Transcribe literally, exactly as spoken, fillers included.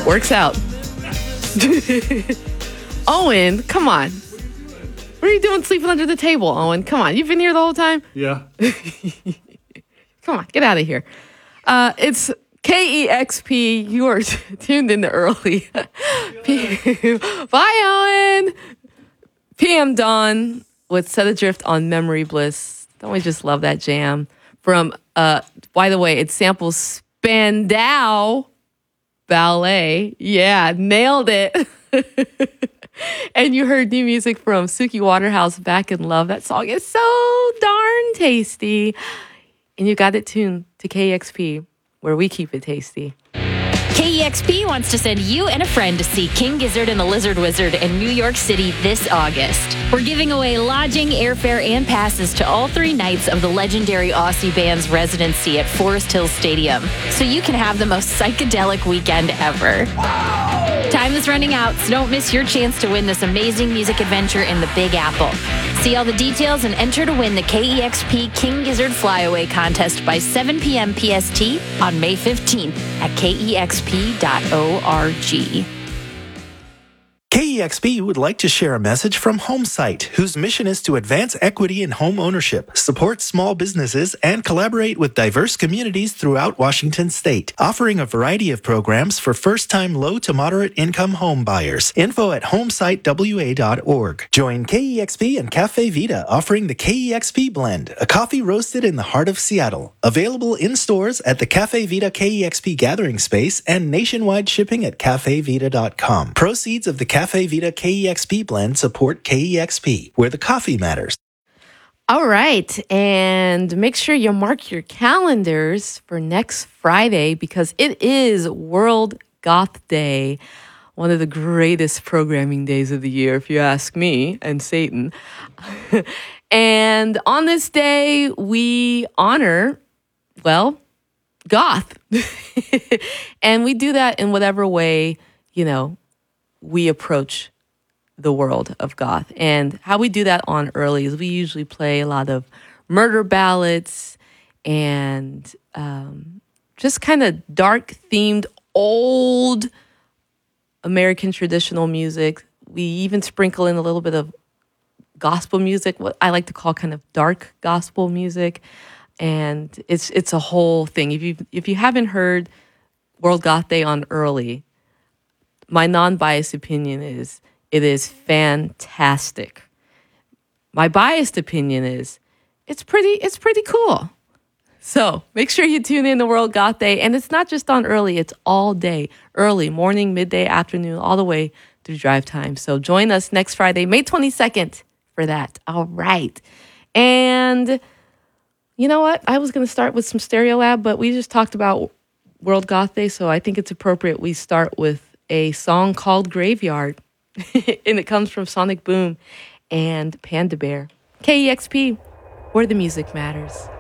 Works out. Owen, come on. What are you doing sleeping under the table, Owen? Come on. You've been here the whole time? Yeah. Come on, get out of here. Uh, it's K E X P. You are tuned in to early. Bye, Owen. P M Dawn with Set Adrift on Memory Bliss. Don't we just love that jam? From, uh, by the way, it samples Spandau Ballet. Yeah, nailed it. And you heard new music from Suki Waterhouse, Back in Love. That song is so darn tasty. And you got it tuned to K E X P, where we keep it tasty. K E X P wants to send you and a friend to see King Gizzard and the Lizard Wizard in New York City this August. We're giving away lodging, airfare, and passes to all three nights of the legendary Aussie band's residency at Forest Hills Stadium, so you can have the most psychedelic weekend ever. Time is running out, so don't miss your chance to win this amazing music adventure in the Big Apple. See all the details and enter to win the K E X P King Gizzard Flyaway contest by seven p.m. P S T on May fifteenth at K E X P dot org. K E X P would like to share a message from HomeSite, whose mission is to advance equity in home ownership, support small businesses, and collaborate with diverse communities throughout Washington state, offering a variety of programs for first-time low to moderate income home buyers. Info at homesite w a dot org. Join K E X P and Cafe Vita, offering the K E X P Blend, a coffee roasted in the heart of Seattle. Available in stores at the Cafe Vita K E X P Gathering Space and nationwide shipping at cafe vita dot com. Proceeds of the Cafe Vita K E X P blend support K E X P, where the coffee matters. All right. And make sure you mark your calendars for next Friday because it is World Goth Day, one of the greatest programming days of the year, if you ask me and Satan. And on this day, we honor, well, goth. And we do that in whatever way, you know, we approach the world of goth. And how we do that on early is we usually play a lot of murder ballads and um, just kind of dark themed old American traditional music. We even sprinkle in a little bit of gospel music, what I like to call kind of dark gospel music. And it's it's a whole thing. If you if you haven't heard World Goth Day on early, my non-biased opinion is it is fantastic. My biased opinion is it's pretty it's pretty cool. So make sure you tune in to World Goth Day. And it's not just on early, it's all day. Early, morning, midday, afternoon, all the way through drive time. So join us next Friday, May twenty-second for that. All right. And you know what? I was going to start with some Stereolab, but we just talked about World Goth Day, so I think it's appropriate we start with a song called Graveyard. And it comes from Sonic Boom and Panda Bear. K E X P, where the music matters.